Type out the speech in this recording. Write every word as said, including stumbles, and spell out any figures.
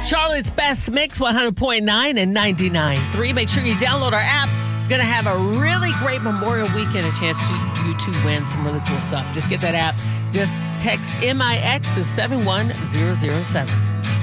Charlotte's Best Mix, one hundred point nine and ninety-nine point three. Make sure you download our app. Going to have a really great Memorial Weekend, a chance to you to win some really cool stuff. Just get that app. Just text M I X to seven one zero zero seven.